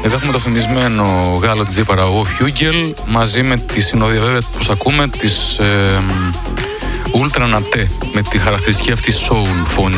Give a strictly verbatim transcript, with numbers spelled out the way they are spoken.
Εδώ έχουμε το φημισμένο Γάλλο ντι τζέι παραγωγό Hugel μαζί με τη συνοδεία βέβαια που ακούμε της ε, Ultra Naté με τη χαρακτηριστική αυτή soul φωνή.